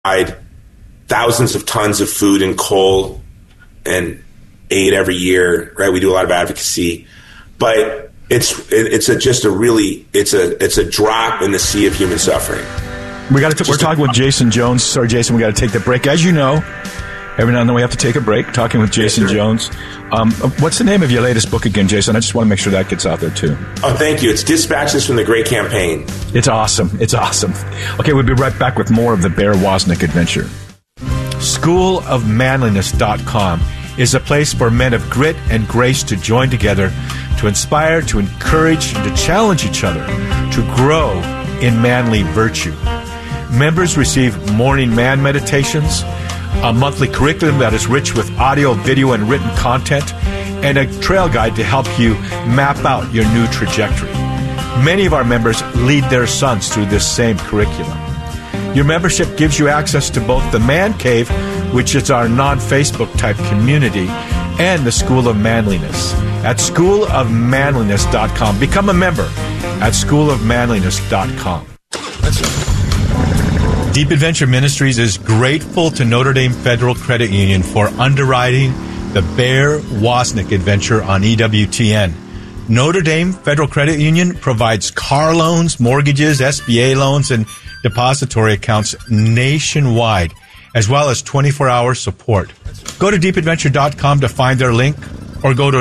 thousands of tons of food and coal and aid every year, right? We do a lot of advocacy, but it's a drop in the sea of human suffering. We're talking with Jason Jones. Sorry, Jason, we got to take the break. As you know, every now and then we have to take a break. Talking with Jason Jones. What's the name of your latest book again, Jason? I just want to make sure that gets out there too. Oh, thank you. It's Dispatches from the Great Campaign. It's awesome. It's awesome. Okay, we'll be right back with more of the Bear Wozniak adventure. SchoolofManliness.com is a place for men of grit and grace to join together, to inspire, to encourage, and to challenge each other to grow in manly virtue. Members receive morning man meditations, a monthly curriculum that is rich with audio, video, and written content, and a trail guide to help you map out your new trajectory. Many of our members lead their sons through this same curriculum. Your membership gives you access to both the Man Cave, which is our non-Facebook type community, and the School of Manliness at schoolofmanliness.com. Become a member at schoolofmanliness.com. Deep Adventure Ministries is grateful to Notre Dame Federal Credit Union for underwriting the Bear Wozniak adventure on EWTN. Notre Dame Federal Credit Union provides car loans, mortgages, SBA loans, and depository accounts nationwide, as well as 24-hour support. Go to deepadventure.com to find their link, or go to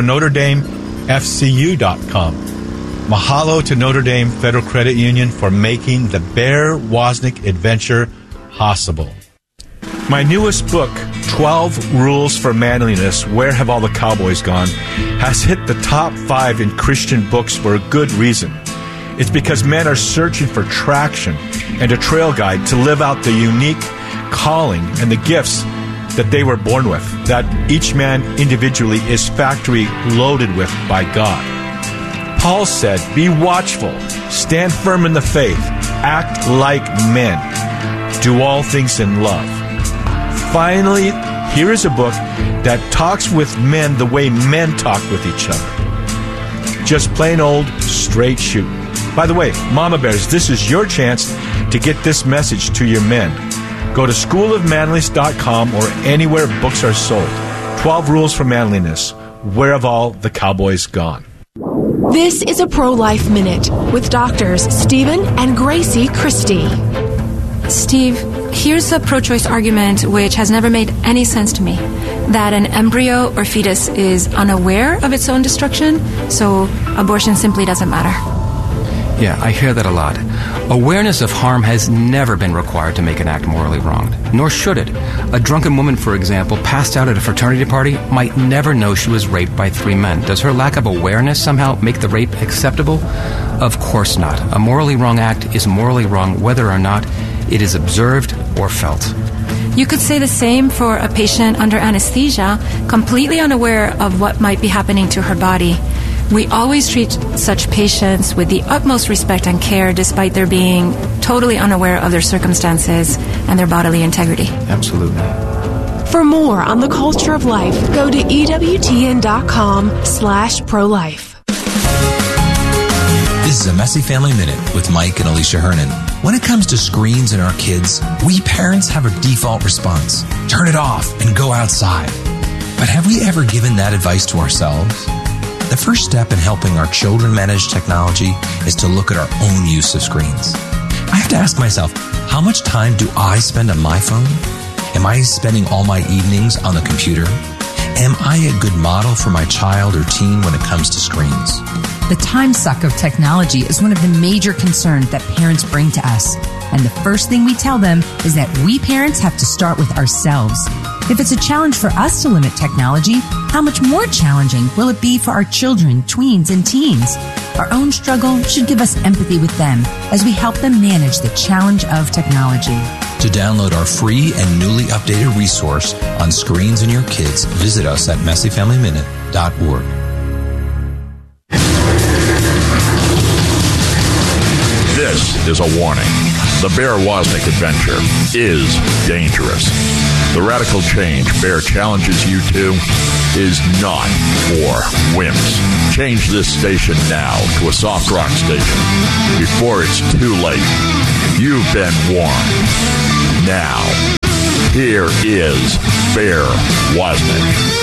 NotreDameFCU.com. Mahalo to Notre Dame Federal Credit Union for making the Bear Wozniak adventure possible. My newest book, 12 Rules for Manliness, Where Have All the Cowboys Gone?, has hit the top 5 in Christian books for a good reason. It's because men are searching for traction and a trail guide to live out the unique calling and the gifts that they were born with, that each man individually is factory loaded with by God. Paul said, be watchful, stand firm in the faith, act like men, do all things in love. Finally, here is a book that talks with men the way men talk with each other. Just plain old straight shooting. By the way, Mama Bears, this is your chance to get this message to your men. Go to schoolofmanliness.com or anywhere books are sold. 12 Rules for Manliness. Where have all the cowboys gone? This is a Pro-Life Minute with doctors Stephen and Gracie Christie. Steve, here's a pro-choice argument which has never made any sense to me, that an embryo or fetus is unaware of its own destruction, so abortion simply doesn't matter. Yeah, I hear that a lot. Awareness of harm has never been required to make an act morally wrong, nor should it. A drunken woman, for example, passed out at a fraternity party might never know she was raped by 3 men. Does her lack of awareness somehow make the rape acceptable? Of course not. A morally wrong act is morally wrong whether or not it is observed or felt. You could say the same for a patient under anesthesia, completely unaware of what might be happening to her body. We always treat such patients with the utmost respect and care, despite their being totally unaware of their circumstances and their bodily integrity. Absolutely. For more on the culture of life, go to EWTN.com/prolife. This is a Messy Family Minute with Mike and Alicia Hernan. When it comes to screens and our kids, we parents have a default response. Turn it off and go outside. But have we ever given that advice to ourselves? The first step in helping our children manage technology is to look at our own use of screens. I have to ask myself, how much time do I spend on my phone? Am I spending all my evenings on the computer? Am I a good model for my child or teen when it comes to screens? The time suck of technology is one of the major concerns that parents bring to us. And the first thing we tell them is that we parents have to start with ourselves. If it's a challenge for us to limit technology, how much more challenging will it be for our children, tweens, and teens? Our own struggle should give us empathy with them as we help them manage the challenge of technology. To download our free and newly updated resource on screens and your kids, visit us at messyfamilyminute.org. This is a warning. The Bear Wozniak adventure is dangerous. The radical change Bear challenges you to is not for wimps. Change this station now to a soft rock station before it's too late. You've been warned. Now, here is Bear Wozniak.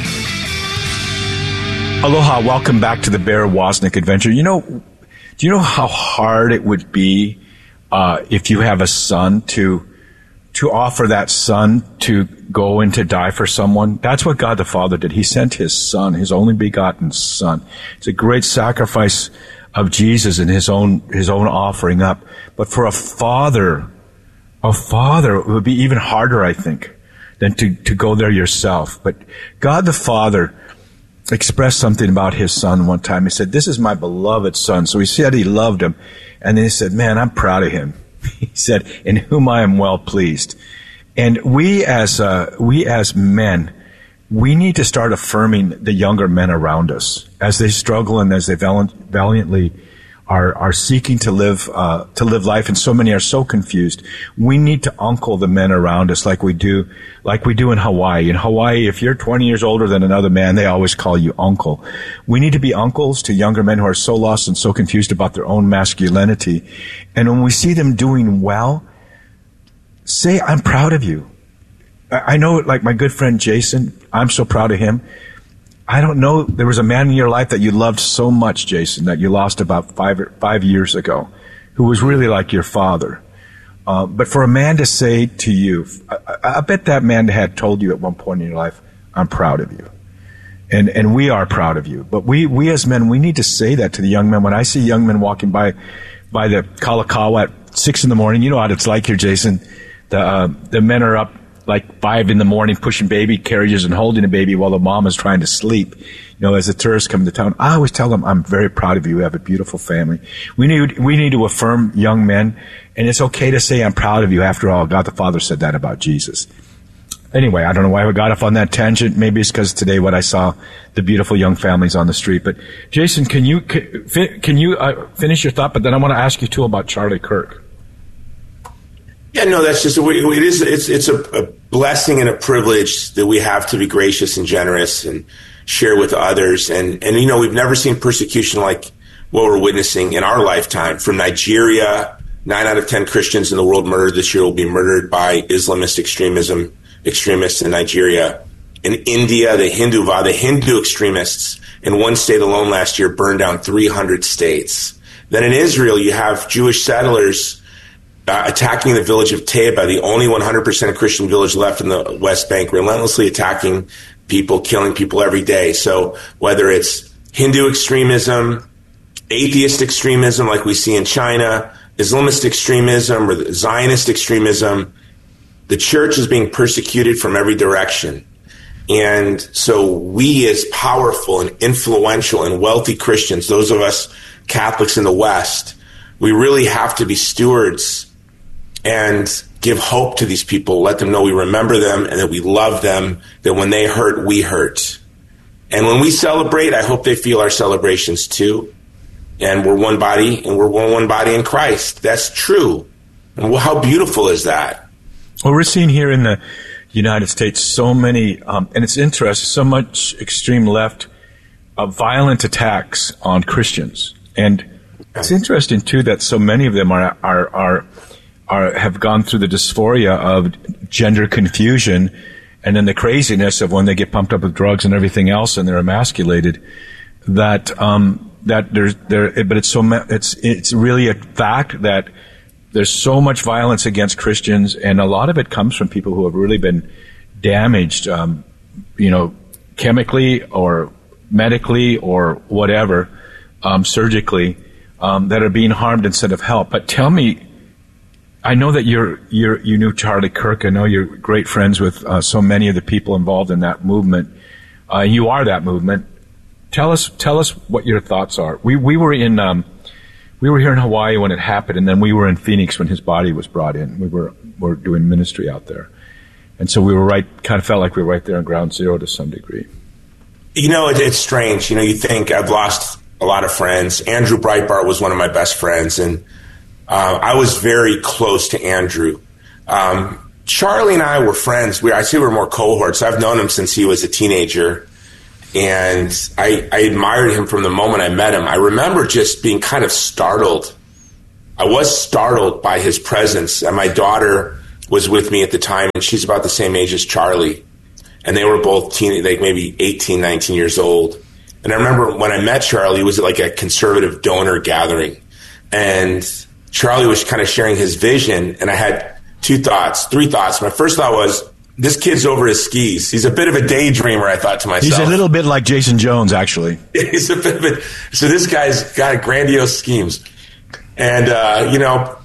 Aloha, welcome back to the Bear Wozniak Adventure. Do you know how hard it would be if you have a son to offer that son to go and to die for someone? That's what God the Father did. He sent his son, his only begotten son. It's a great sacrifice of Jesus and his own offering up. But for a father, it would be even harder, I think, than to go there yourself. But God the Father expressed something about his son one time. He said, "This is my beloved son." So he said he loved him. And then he said, "Man, I'm proud of him." He said, "In whom I am well pleased." And we as men, we need to start affirming the younger men around us as they struggle and as they valiantly are seeking to live life, and so many are so confused. We need to uncle the men around us like we do in Hawaii. In Hawaii, if you're 20 years older than another man, they always call you uncle. We need to be uncles to younger men who are so lost and so confused about their own masculinity. And when we see them doing well, say, "I'm proud of you." I know, like my good friend Jason, I'm so proud of him. I don't know, there was a man in your life that you loved so much, Jason, that you lost about 5 years ago, who was really like your father. But for a man to say to you, I bet that man had told you at one point in your life, "I'm proud of you." And we are proud of you. But we as men, we need to say that to the young men. When I see young men walking by the Kalakaua at 6 a.m, you know what it's like here, Jason. The men are up like 5 a.m, pushing baby carriages and holding a baby while the mom is trying to sleep. As the tourists come to town, I always tell them, "I'm very proud of you. You have a beautiful family." We need to affirm young men, and it's okay to say, "I'm proud of you." After all, God the Father said that about Jesus. Anyway, I don't know why we got off on that tangent. Maybe it's because today what I saw, the beautiful young families on the street. But Jason, can you finish your thought? But then I want to ask you too about Charlie Kirk. Yeah, no, that's just it's a blessing and a privilege that we have to be gracious and generous and share with others. And we've never seen persecution like what we're witnessing in our lifetime. From Nigeria, 9 out of 10 Christians in the world murdered this year will be murdered by Islamist extremists in Nigeria. In India, the Hindu extremists in one state alone last year burned down 300 states. Then in Israel, you have Jewish settlers attacking the village of Taiba, the only 100% Christian village left in the West Bank, relentlessly attacking people, killing people every day. So whether it's Hindu extremism, atheist extremism like we see in China, Islamist extremism, or Zionist extremism, the church is being persecuted from every direction. And so we as powerful and influential and wealthy Christians, those of us Catholics in the West, we really have to be stewards and give hope to these people, let them know we remember them and that we love them, that when they hurt, we hurt. And when we celebrate, I hope they feel our celebrations too. And we're one body, and we're one body in Christ. That's true. And how beautiful is that? Well, we're seeing here in the United States so many, and it's interesting, so much extreme left violent attacks on Christians. And it's interesting too that so many of them have gone through the dysphoria of gender confusion, and then the craziness of when they get pumped up with drugs and everything else, and they're emasculated. But it's really a fact that there's so much violence against Christians, and a lot of it comes from people who have really been damaged, chemically or medically or whatever, surgically, that are being harmed instead of helped. But tell me, I know that you knew Charlie Kirk. I know you're great friends with so many of the people involved in that movement. You are that movement. Tell us what your thoughts are. We were here in Hawaii when it happened, and then we were in Phoenix when his body was brought in. We were doing ministry out there, and so we were kind of felt like we were right there on ground zero to some degree. It's strange. You think I've lost a lot of friends. Andrew Breitbart was one of my best friends, and I was very close to Andrew. Charlie and I were friends. I say we're more cohorts. I've known him since he was a teenager, and I admired him from the moment I met him. I remember just being kind of startled I was startled by his presence. And my daughter was with me at the time, and she's about the same age as Charlie. And they were both like maybe 18, 19 years old. And I remember when I met Charlie, it was like a conservative donor gathering. And Charlie was kind of sharing his vision, and I had three thoughts. My first thought was, this kid's over his skis. He's a bit of a daydreamer, I thought to myself. He's a little bit like Jason Jones, actually. He's a bit of a, so this guy's got grandiose schemes. And, I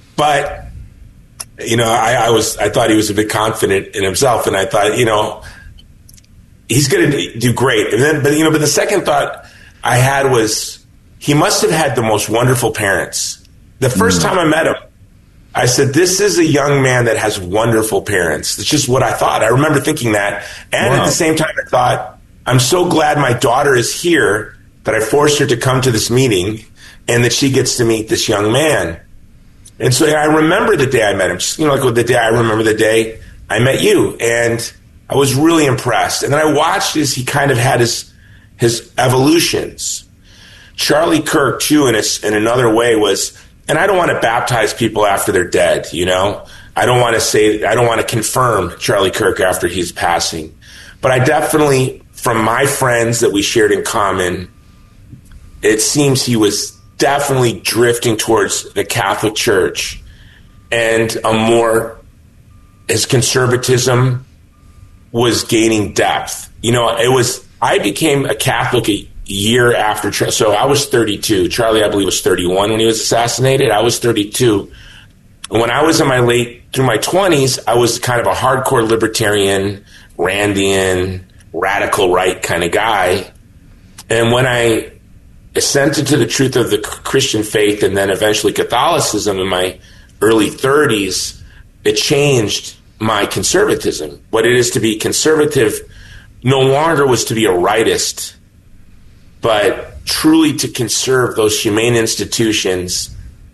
thought he was a bit confident in himself, and I thought, he's going to do great. And then, but the second thought I had was, he must have had the most wonderful parents. The first time I met him, I said, this is a young man that has wonderful parents. It's just what I thought. I remember thinking that. And at the same time, I thought, I'm so glad my daughter is here, that I forced her to come to this meeting, and that she gets to meet this young man. And so I remember the day I met him. Just, like the day I remember the day I met you. And I was really impressed. And then I watched as he kind of had his evolutions. Charlie Kirk, too, in another way was, and I don't want to baptize people after they're dead, I don't want to confirm Charlie Kirk after he's passing. But I definitely, from my friends that we shared in common, it seems he was definitely drifting towards the Catholic Church, and his conservatism was gaining depth. I became a Catholic a year after, so I was 32. Charlie, I believe, was 31 when he was assassinated. I was 32. When I was in through my 20s, I was kind of a hardcore libertarian, Randian, radical right kind of guy. And when I assented to the truth of the Christian faith, and then eventually Catholicism in my early 30s, it changed my conservatism. What it is to be conservative no longer was to be a rightist, but truly to conserve those humane institutions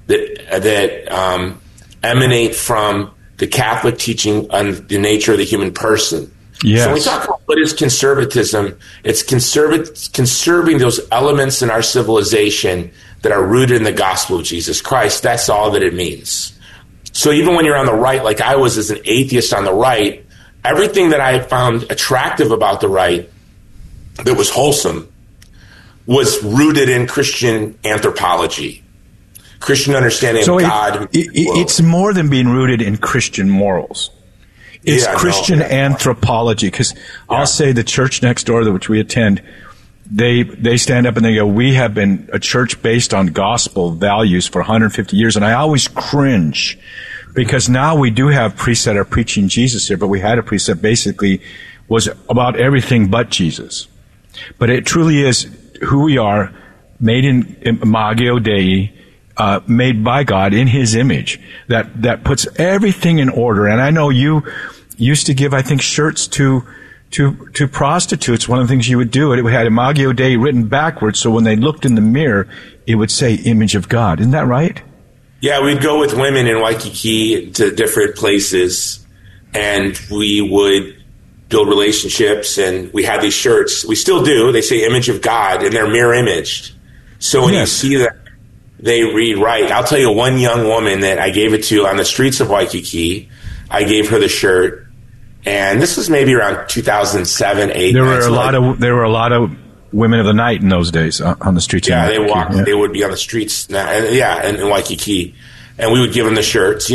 that emanate from the Catholic teaching on the nature of the human person. Yes. So when we talk about what is conservatism, it's conserving those elements in our civilization that are rooted in the gospel of Jesus Christ. That's all that it means. So even when you're on the right, like I was as an atheist on the right, everything that I found attractive about the right that was wholesome was rooted in Christian anthropology, Christian understanding of God. It's more than being rooted in Christian morals. It's Christian anthropology, because I'll say the church next door, which we attend, they stand up and they go, we have been a church based on gospel values for 150 years. And I always cringe, because now we do have priests that are preaching Jesus here, but we had a priest that basically was about everything but Jesus. But it truly is who we are, made in Imago Dei, made by God in His image, that puts everything in order. And I know you used to give, I think, shirts to prostitutes. One of the things you would do, it had Imago Dei written backwards, so when they looked in the mirror, it would say image of God. Isn't that right? Yeah, we'd go with women in Waikiki to different places, and we would build relationships, and we had these shirts. We still do. They say image of God, and they're mirror imaged. So when you see that, they read right. I'll tell you one young woman that I gave it to on the streets of Waikiki. I gave her the shirt, and this was maybe around 2007, 8. There were a lot of women of the night in those days on the streets. Yeah, they walked. Yeah. They would be on the streets now, in Waikiki, and we would give them the shirts,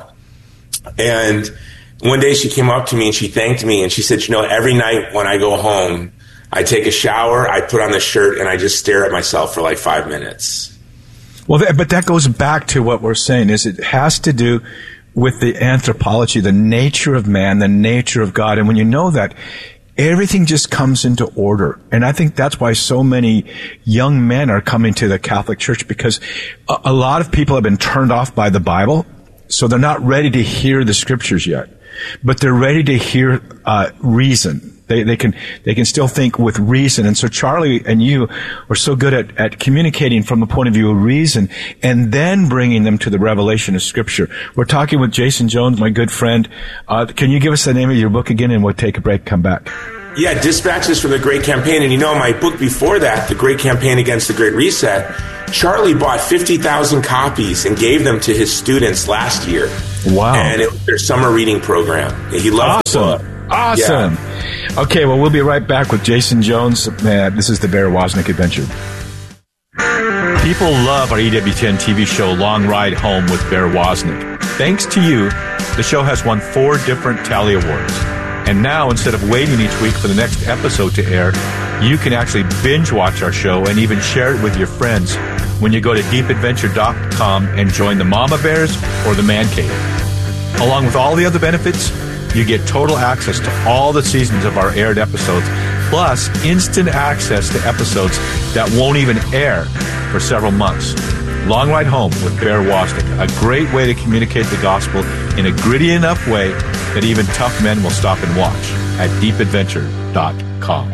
And one day she came up to me and she thanked me, and she said, every night when I go home, I take a shower, I put on the shirt, and I just stare at myself for like 5 minutes. Well, but that goes back to what we're saying, is it has to do with the anthropology, the nature of man, the nature of God. And when you know that, everything just comes into order. And I think that's why so many young men are coming to the Catholic Church, because a lot of people have been turned off by the Bible, so they're not ready to hear the scriptures yet. But they're ready to hear reason. They can still think with reason. And so Charlie and you are so good at communicating from the point of view of reason, and then bringing them to the revelation of Scripture. We're talking with Jason Jones, my good friend. Can you give us the name of your book again, and we'll take a break, come back? Yeah, Dispatches from the Great Campaign. And my book before that, The Great Campaign Against the Great Reset, Charlie bought 50,000 copies and gave them to his students last year. Wow. And it was their summer reading program. He loved the book. Awesome. Yeah. Okay, well, we'll be right back with Jason Jones. This is the Bear Wozniak Adventure. People love our EWTN TV show, Long Ride Home with Bear Wozniak. Thanks to you, the show has won 4 different Tally Awards. And now, instead of waiting each week for the next episode to air, you can actually binge watch our show and even share it with your friends when you go to deepadventure.com and join the Mama Bears or the Man Cave. Along with all the other benefits, you get total access to all the seasons of our aired episodes, plus instant access to episodes that won't even air for several months. Long Ride Home with Bear Wozniak, a great way to communicate the gospel in a gritty enough way that even tough men will stop and watch at deepadventure.com.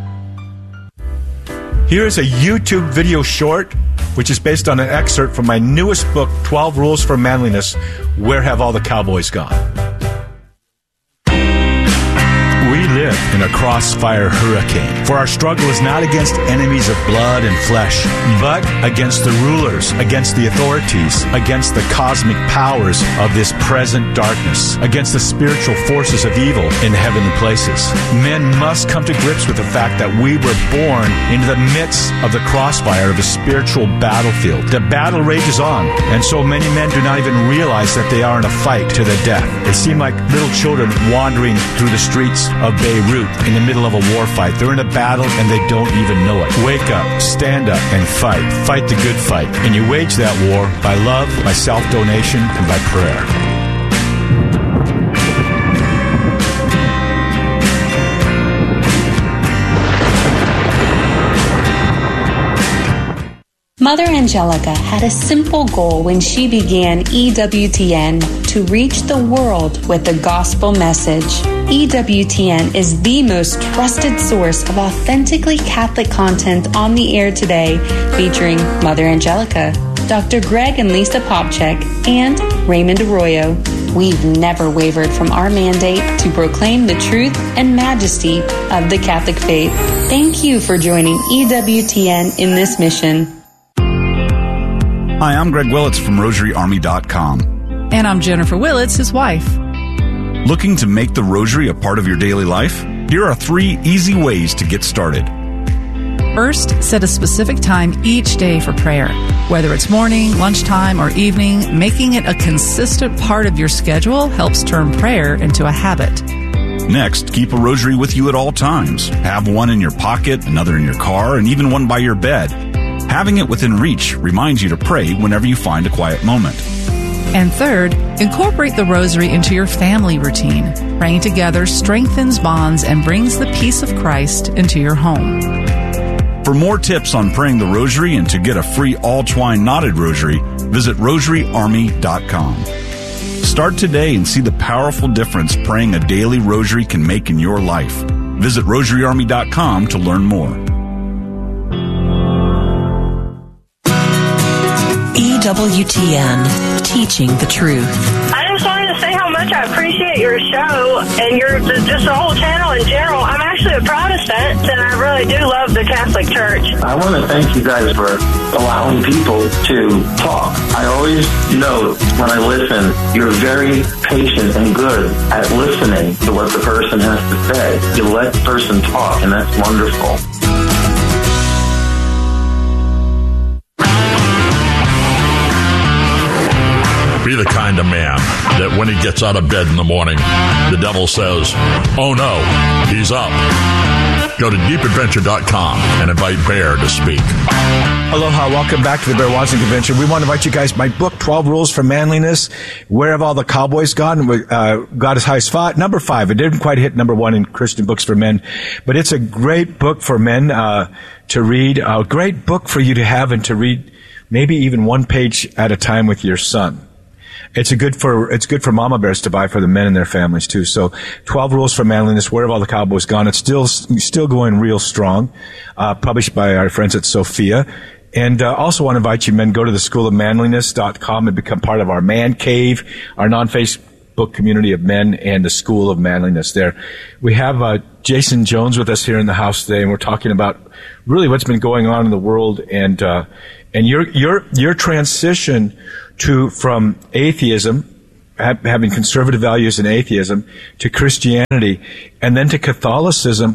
Here is a YouTube video short, which is based on an excerpt from my newest book, 12 Rules for Manliness, Where Have All the Cowboys Gone? We live in a crossfire hurricane, for our struggle is not against enemies of blood and flesh, but against the rulers, against the authorities, against the cosmic powers of this present darkness, against the spiritual forces of evil in heavenly places. Men must come to grips with the fact that we were born into the midst of the crossfire of a spiritual battlefield. The battle rages on, and so many men do not even realize that they are in a fight to the death. They seem like little children wandering through the streets of Beirut in the middle of a war fight. They're in a battle and they don't even know it. Wake up, stand up, and fight. Fight the good fight. And you wage that war by love, by self-donation, and by prayer. Mother Angelica had a simple goal when she began EWTN: to reach the world with the gospel message. EWTN is the most trusted source of authentically Catholic content on the air today, featuring Mother Angelica, Dr. Greg and Lisa Popchek, and Raymond Arroyo. We've never wavered from our mandate to proclaim the truth and majesty of the Catholic faith. Thank you for joining EWTN in this mission. Hi, I'm Greg Willits from RosaryArmy.com. And I'm Jennifer Willits, his wife. Looking to make the Rosary a part of your daily life? Here are 3 easy ways to get started. First, set a specific time each day for prayer. Whether it's morning, lunchtime, or evening, making it a consistent part of your schedule helps turn prayer into a habit. Next, keep a rosary with you at all times. Have one in your pocket, another in your car, and even one by your bed. Having it within reach reminds you to pray whenever you find a quiet moment. And third, incorporate the rosary into your family routine. Praying together strengthens bonds and brings the peace of Christ into your home. For more tips on praying the rosary and to get a free all-twine knotted rosary, visit RosaryArmy.com. Start today and see the powerful difference praying a daily rosary can make in your life. Visit RosaryArmy.com to learn more. EWTN, teaching the truth. I just wanted to say how much I appreciate your show and just the whole channel in general. I'm actually a Protestant, and I really do love the Catholic Church. I want to thank you guys for allowing people to talk. I always note when I listen, you're very patient and good at listening to what the person has to say. You let the person talk, and that's wonderful. Be the kind of man that when he gets out of bed in the morning, the devil says, "Oh no, he's up." Go to deepadventure.com and invite Bear to speak. Aloha, welcome back to the Bear Wozniak Adventure. We want to invite you guys, my book, 12 Rules for Manliness, Where Have All the Cowboys Gone? Got as high as number 5. It didn't quite hit number 1 in Christian books for men, but it's a great book for men to read, a great book for you to have and to read maybe even one page at a time with your son. It's good for mama bears to buy for the men in their families too. So 12 Rules for Manliness, Where Have All the Cowboys Gone? It's still going real strong, published by our friends at Sophia. And also want to invite you men, go to the schoolofmanliness.com and become part of our man cave, our book Community of Men and the School of Manliness there. We have Jason Jones with us here in the house today, and we're talking about really what's been going on in the world and your transition from atheism, having conservative values in atheism, to Christianity, and then to Catholicism.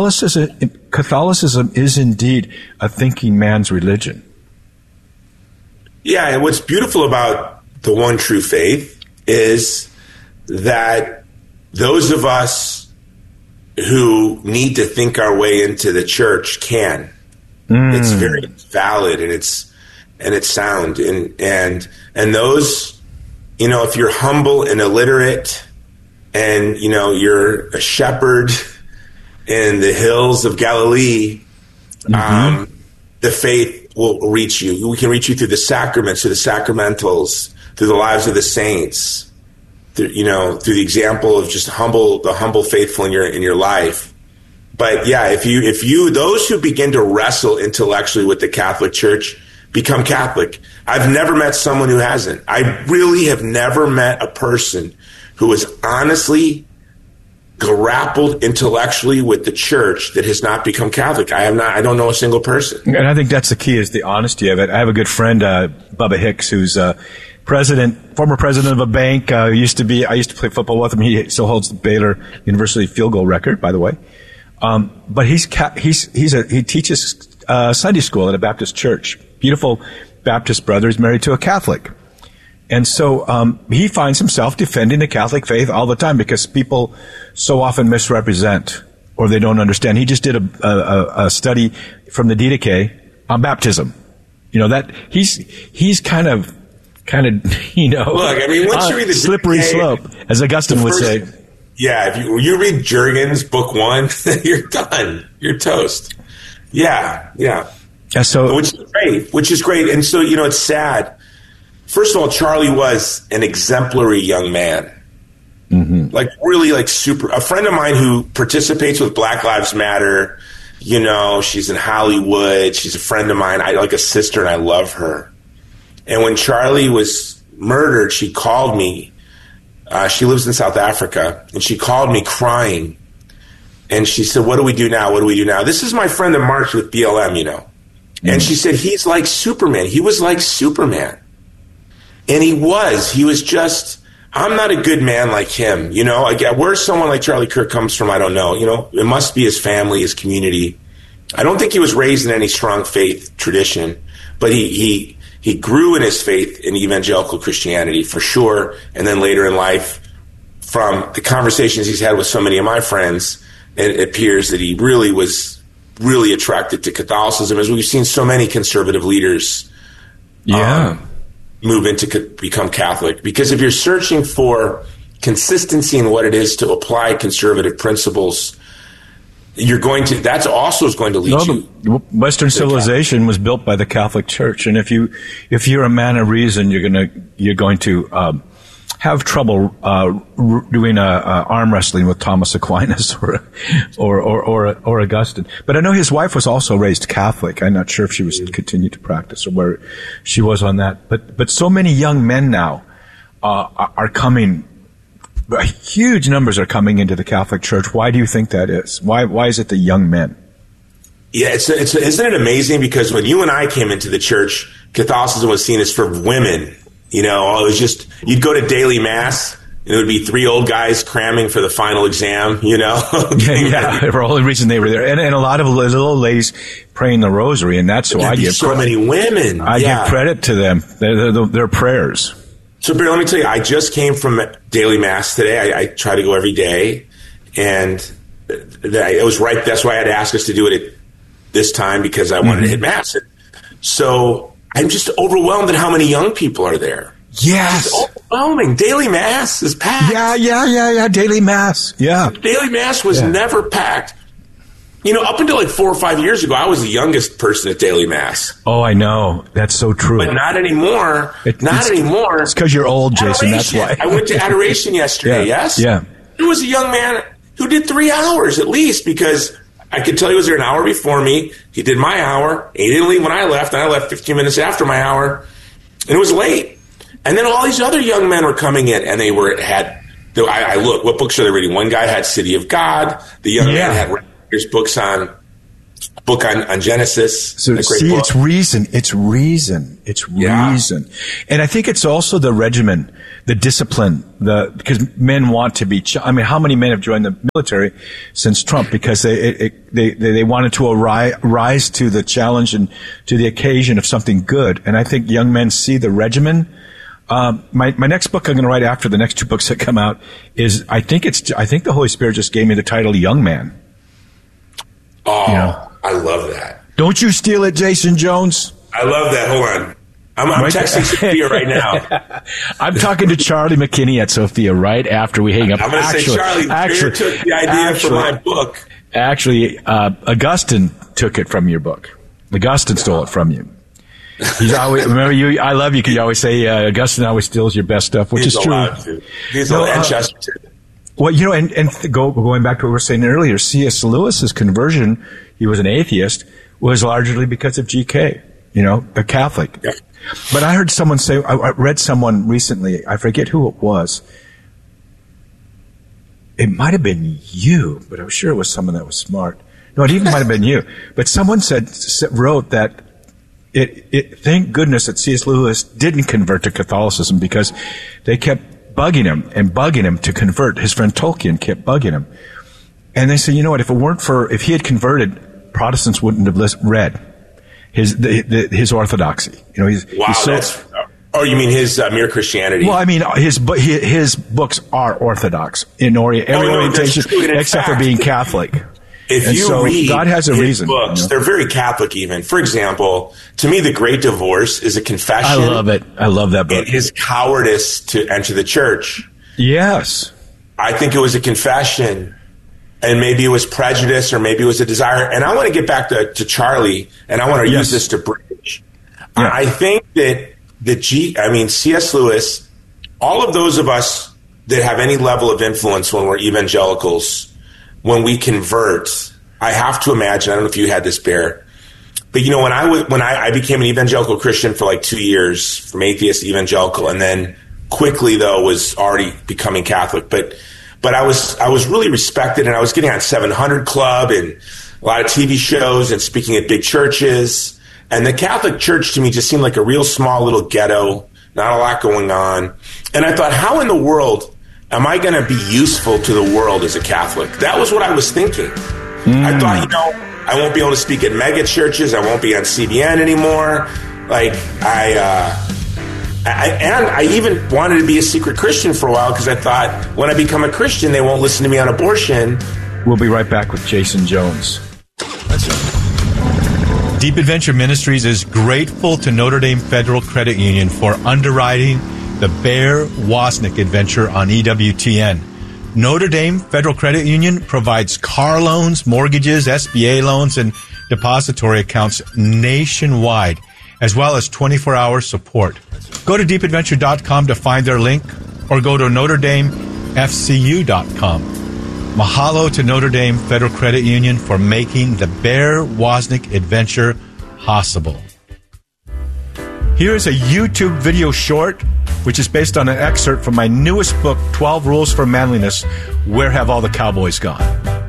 Catholicism is indeed a thinking man's religion. Yeah, and what's beautiful about the one true faith is that those of us who need to think our way into the church can. It's very valid and it's sound and those, if you're humble and illiterate and you're a shepherd in the hills of Galilee, the faith will reach you. We can reach you through the sacraments, through the sacramentals, through the lives of the saints, through the example of just the humble faithful in your life. But yeah, if you those who begin to wrestle intellectually with the Catholic Church become Catholic. I've never met someone who hasn't. I really have never met a person who has honestly grappled intellectually with the church that has not become Catholic. I don't know a single person. And I think that's the key, is the honesty of it. I have a good friend, Bubba Hicks, who's former president of a bank. I used to play football with him. He still holds the Baylor University field goal record, by the way. But he teaches Sunday school at a Baptist church. Beautiful Baptist brother. He's married to a Catholic. And so he finds himself defending the Catholic faith all the time because people so often misrepresent or they don't understand. He just did a study from the Didache on baptism. That he's kind of Look, I mean, once you read the slippery slope, as Augustine would say. Yeah, if you read Jurgens, book 1, you're done. You're toast. Yeah. So which is great. And so, it's sad. First of all, Charlie was an exemplary young man. Really super. A friend of mine who participates with Black Lives Matter, she's in Hollywood. She's a friend of mine. I like a sister and I love her. And when Charlie was murdered, she called me. She lives in South Africa, and she called me crying. And she said, what do we do now? What do we do now? This is my friend that marched with BLM, And she said, he's like Superman. He was like Superman. And he was just, I'm not a good man like him. Where someone like Charlie Kirk comes from, I don't know. It must be his family, his community. I don't think he was raised in any strong faith tradition, but he grew in his faith in evangelical Christianity for sure. And then later in life, from the conversations he's had with so many of my friends, it appears that he really was really attracted to Catholicism, as we've seen so many conservative leaders move into become Catholic. Because if you're searching for consistency in what it is to apply conservative principles, that's also going to lead you. Western civilization was built by the Catholic Church, and if you're a man of reason, you're going to have trouble doing arm wrestling with Thomas Aquinas or Augustine. But I know his wife was also raised Catholic. I'm not sure if she was continued to practice or where she was on that. But so many young men now are coming. Huge numbers are coming into the Catholic Church. Why do you think that is? Why is it the young men? Yeah, isn't it amazing? Because when you and I came into the church, Catholicism was seen as for women. It was just, you'd go to daily mass, and it would be 3 old guys cramming for the final exam, Yeah, for the only reason they were there. And a lot of little ladies praying the rosary, and that's why I give so many women. I give credit to them. Their prayers. So, Barry, let me tell you, I just came from daily mass today. I try to go every day, and it was right. That's why I had to ask us to do it at this time, because I wanted to hit mass. So I'm just overwhelmed at how many young people are there. Yes. It's overwhelming. Daily mass is packed. Yeah. Daily mass. Yeah. Daily mass was never packed. Up until 4 or 5 years ago, I was the youngest person at daily mass. Oh, I know. That's so true. But not anymore. Anymore. It's because you're old, Jason. Adoration. That's why. I went to adoration yesterday, yes? Yeah. There was a young man who did 3 hours at least, because I could tell he was there an hour before me. He did my hour. He didn't leave when I left, and I left 15 minutes after my hour. And it was late. And then all these other young men were coming in, and they had I look, what books are they reading? One guy had City of God. The young man had his book on Genesis. So see, book. It's reason. And I think it's also the regimen, the discipline, because men want to be, how many men have joined the military since Trump? Because they wanted to rise to the challenge and to the occasion of something good. And I think young men see the regimen. My next book I'm going to write after the next two books that come out is, I think the Holy Spirit just gave me the title Young Man. Oh, I love that. Don't you steal it, Jason Jones. I love that. Hold on. I'm texting Sophia right now. I'm talking to Charlie McKinney at Sophia right after we hang up. I'm going to say, Charlie, Bear took the idea for my book. Actually, Augustine took it from your book. Augustine stole it from you. He's always, remember you, I love you because you always say Augustine always steals your best stuff, which is true. He's and Chesterton. Well, going back to what we were saying earlier, C.S. Lewis's conversion, he was an atheist, was largely because of G.K., a Catholic. Yeah. But I heard someone say, I read someone recently, I forget who it was. It might have been you, but I'm sure it was someone that was smart. No, it even might have been you. But someone wrote that thank goodness that C.S. Lewis didn't convert to Catholicism because they kept bugging him to convert. His friend Tolkien kept bugging him. And they said, you know what, if he had converted, Protestants wouldn't have read his orthodoxy. You mean his Mere Christianity? Well, I mean, his books are orthodox in every orientation except for being Catholic. If you read God has a reason. Books, they're very Catholic even. For example, to me, The Great Divorce is a confession. I love it. I love that book. And his cowardice to enter the church. Yes. I think it was a confession, and maybe it was prejudice, or maybe it was a desire. And I want to get back to Charlie, and I want to use this to bridge. Yeah. I think that C.S. Lewis, all of those of us that have any level of influence when we're evangelicals, when we convert, I have to imagine, I don't know if you had this, Bear, but when I became an evangelical Christian for like 2 years, from atheist to evangelical, and then quickly though was already becoming Catholic, but I was really respected, and I was getting on 700 Club and a lot of TV shows and speaking at big churches, and the Catholic Church to me just seemed like a real small little ghetto, not a lot going on, and I thought, how in the world am I going to be useful to the world as a Catholic? That was what I was thinking. I thought, I won't be able to speak at mega churches. I won't be on CBN anymore. Like, I even wanted to be a secret Christian for a while because I thought when I become a Christian, they won't listen to me on abortion. We'll be right back with Jason Jones. Deep Adventure Ministries is grateful to Notre Dame Federal Credit Union for underwriting the Bear Wozniak adventure on EWTN. Notre Dame Federal Credit Union provides car loans, mortgages, SBA loans, and depository accounts nationwide, as well as 24-hour support. Go to deepadventure.com to find their link, or go to NotreDameFCU.com. Mahalo to Notre Dame Federal Credit Union for making the Bear Wozniak adventure possible. Here's a YouTube video short, which is based on an excerpt from my newest book, 12 Rules for Manliness, Where Have All the Cowboys Gone?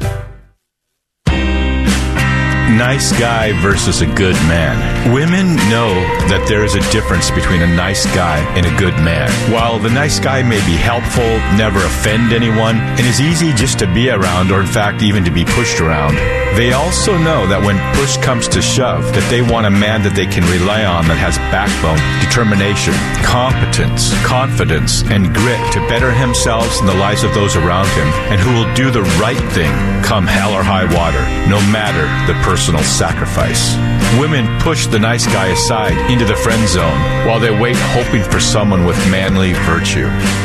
Nice guy versus a good man. Women know that there is a difference between a nice guy and a good man. While the nice guy may be helpful, never offend anyone, and is easy just to be around, or in fact even to be pushed around, they also know that when push comes to shove, that they want a man that they can rely on, that has backbone, determination, competence, confidence, and grit to better himself and the lives of those around him, and who will do the right thing come hell or high water, no matter the personal sacrifice. Women push the nice guy aside into the friend zone while they wait hoping for someone with manly virtue.